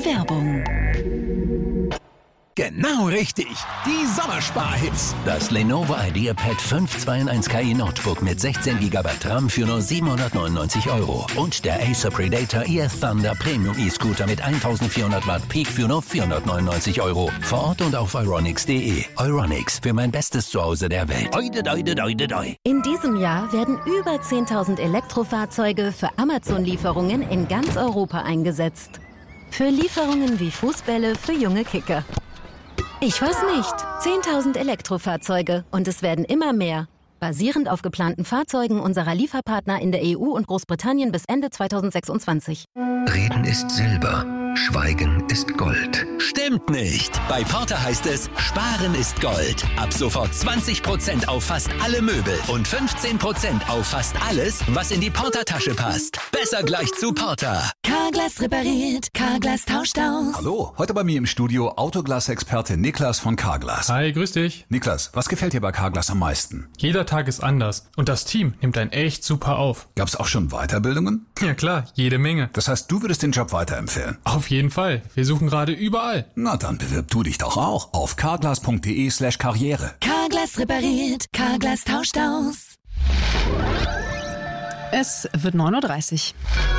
Werbung. Genau richtig. Die Sommersparhits. Das Lenovo IdeaPad 5 2-in-1 KI Notebook mit 16 GB RAM für nur 799 € und der Acer Predator EF Thunder Premium E-Scooter mit 1400 Watt Peak für nur 499 €. Vor Ort und auf euronics.de. Euronics, für mein bestes Zuhause der Welt. Oide, doide, doide, doi. In diesem Jahr werden über 10.000 Elektrofahrzeuge für Amazon-Lieferungen in ganz Europa eingesetzt. Für Lieferungen wie Fußbälle für junge Kicker. Ich weiß nicht. 10.000 Elektrofahrzeuge und es werden immer mehr. Basierend auf geplanten Fahrzeugen unserer Lieferpartner in der EU und Großbritannien bis Ende 2026. Reden ist Silber, Schweigen ist Gold. Stimmt nicht. Bei Porter heißt es, Sparen ist Gold. Ab sofort 20% auf fast alle Möbel und 15% auf fast alles, was in die Porter-Tasche passt. Besser gleich zu Porter. Carglass repariert, Carglass tauscht aus. Hallo, heute bei mir im Studio Autoglas-Experte Niklas von Carglass. Hi, grüß dich. Niklas, was gefällt dir bei Carglass am meisten? Jeder Tag ist anders und das Team nimmt einen echt super auf. Gab's auch schon Weiterbildungen? Ja klar, jede Menge. Das heißt, du würdest den Job weiterempfehlen? Auf jeden Fall. Wir suchen gerade überall. Na, dann bewirb du dich doch auch auf carglass.de/karriere. Carglass repariert, Carglass tauscht aus. Es wird 9:30 Uhr.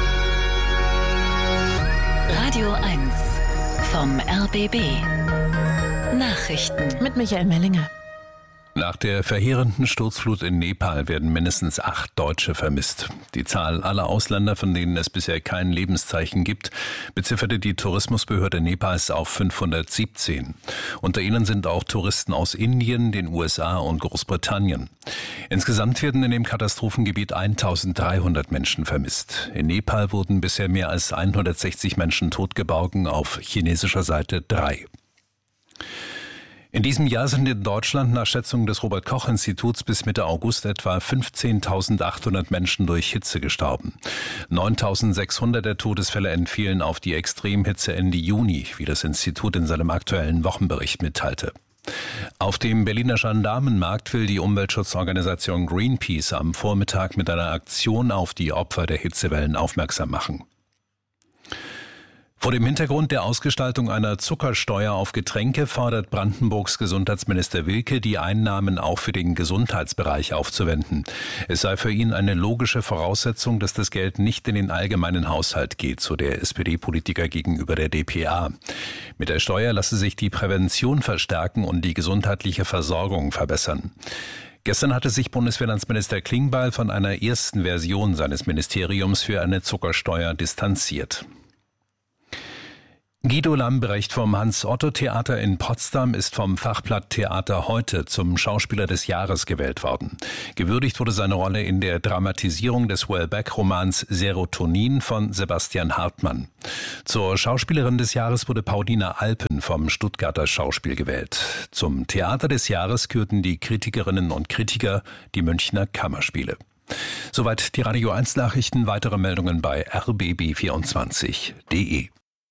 Radio 1 vom RBB. Nachrichten Mit Michael Mellinger. Nach der verheerenden Sturzflut in Nepal werden mindestens 8 Deutsche vermisst. Die Zahl aller Ausländer, von denen es bisher kein Lebenszeichen gibt, bezifferte die Tourismusbehörde Nepals auf 517. Unter ihnen sind auch Touristen aus Indien, den USA und Großbritannien. Insgesamt werden in dem Katastrophengebiet 1300 Menschen vermisst. In Nepal wurden bisher mehr als 160 Menschen totgeborgen, auf chinesischer Seite 3. In diesem Jahr sind in Deutschland nach Schätzung des Robert-Koch-Instituts bis Mitte August etwa 15.800 Menschen durch Hitze gestorben. 9.600 der Todesfälle entfielen auf die Extremhitze Ende Juni, wie das Institut in seinem aktuellen Wochenbericht mitteilte. Auf dem Berliner Gendarmenmarkt will die Umweltschutzorganisation Greenpeace am Vormittag mit einer Aktion auf die Opfer der Hitzewellen aufmerksam machen. Vor dem Hintergrund der Ausgestaltung einer Zuckersteuer auf Getränke fordert Brandenburgs Gesundheitsminister Wilke, die Einnahmen auch für den Gesundheitsbereich aufzuwenden. Es sei für ihn eine logische Voraussetzung, dass das Geld nicht in den allgemeinen Haushalt geht, so der SPD-Politiker gegenüber der dpa. Mit der Steuer lasse sich die Prävention verstärken und die gesundheitliche Versorgung verbessern. Gestern hatte sich Bundesfinanzminister Klingbeil von einer ersten Version seines Ministeriums für eine Zuckersteuer distanziert. Guido Lambrecht vom Hans-Otto-Theater in Potsdam ist vom Fachblatt Theater heute zum Schauspieler des Jahres gewählt worden. Gewürdigt wurde seine Rolle in der Dramatisierung des Welbeck-Romans Serotonin von Sebastian Hartmann. Zur Schauspielerin des Jahres wurde Paulina Alpen vom Stuttgarter Schauspiel gewählt. Zum Theater des Jahres kürten die Kritikerinnen und Kritiker die Münchner Kammerspiele. Soweit die Radio 1 Nachrichten, weitere Meldungen bei rbb24.de.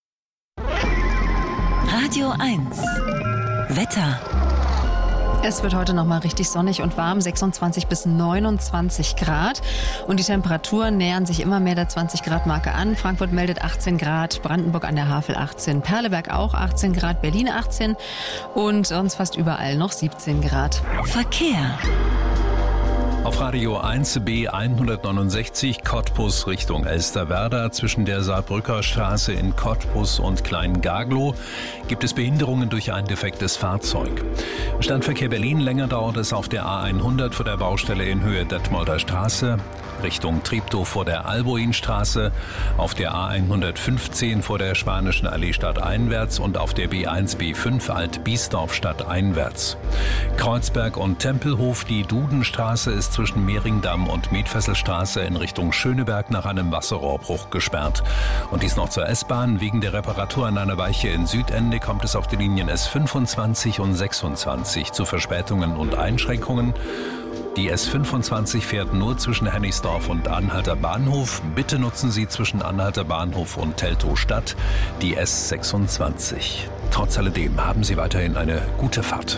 Radio 1 Wetter. Es wird heute nochmal richtig sonnig und warm, 26 bis 29 Grad. Und die Temperaturen nähern sich immer mehr der 20-Grad-Marke an. Frankfurt meldet 18 Grad, Brandenburg an der Havel 18, Perleberg auch 18 Grad, Berlin 18 und sonst fast überall noch 17 Grad. Verkehr. Auf Radio 1 B169 Cottbus Richtung Elsterwerda zwischen der Saarbrücker Straße in Cottbus und Klein-Gaglow gibt es Behinderungen durch ein defektes Fahrzeug. Standverkehr Berlin, länger dauert es auf der A100 vor der Baustelle in Höhe Detmolder Straße, Richtung Treptow vor der Alboinstraße, auf der A115 vor der Spanischen Allee stadteinwärts und auf der B1 B5 Alt-Biesdorf stadteinwärts. Kreuzberg und Tempelhof, die Dudenstraße ist zwischen Mehringdamm und Medfesselstraße in Richtung Schöneberg nach einem Wasserrohrbruch gesperrt. Und dies noch zur S-Bahn. Wegen der Reparatur an einer Weiche in Südende kommt es auf den Linien S25 und 26 zu Verspätungen und Einschränkungen. Die S25 fährt nur zwischen Hennigsdorf und Anhalter Bahnhof. Bitte nutzen Sie zwischen Anhalter Bahnhof und Teltow-Stadt die S26. Trotz alledem haben Sie weiterhin eine gute Fahrt.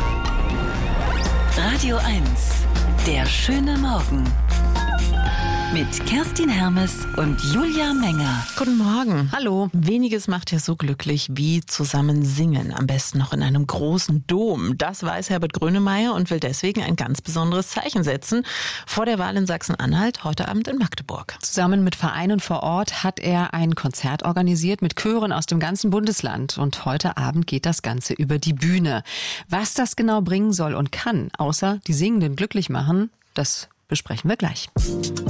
Radio 1, der schöne Morgen. mit Kerstin Hermes und Julia Menger. Guten Morgen. Hallo. Weniges macht ja so glücklich wie zusammen singen. Am besten noch in einem großen Dom. Das weiß Herbert Grönemeyer und will deswegen ein ganz besonderes Zeichen setzen vor der Wahl in Sachsen-Anhalt heute Abend in Magdeburg. Zusammen mit Vereinen vor Ort hat er ein Konzert organisiert mit Chören aus dem ganzen Bundesland. Und heute Abend geht das Ganze über die Bühne. Was das genau bringen soll und kann, außer die Singenden glücklich machen, das besprechen wir gleich.